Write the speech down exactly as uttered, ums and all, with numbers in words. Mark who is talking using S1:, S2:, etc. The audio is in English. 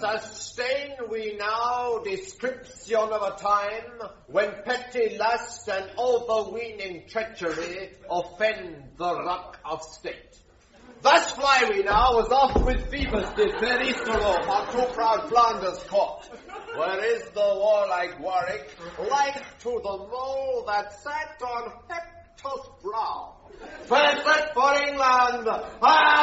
S1: sustain we now description of a time when petty lust and overweening treachery offend the rock of state. Thus fly we now as oft with Phoebus did fair Easterhope on too proud Flanders court, where is the warlike Warwick, like to the mole that sat on Hector's brow. Fair set for England! Ah!